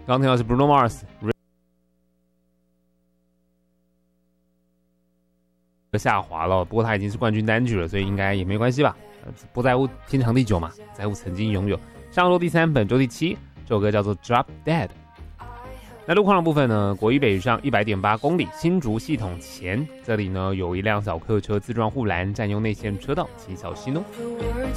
刚听到是 Bruno Mars 下滑了，不过他已经是冠军单曲了，所以应该也没关系吧。不在乎天长地久嘛，在乎曾经拥有。上周第3，本周第7，这首歌叫做 Drop Dead。那路况的部分呢，国一北上 100.8 公里，新竹系统前，这里呢有一辆小客车自撞护栏，占用内线车道，请小心哦。